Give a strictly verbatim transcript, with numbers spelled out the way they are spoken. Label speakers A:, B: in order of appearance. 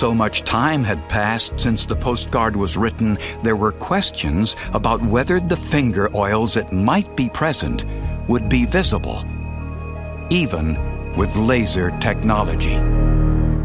A: so much time had passed since the postcard was written, there were questions about whether the finger oils that might be present would be visible, even with laser technology.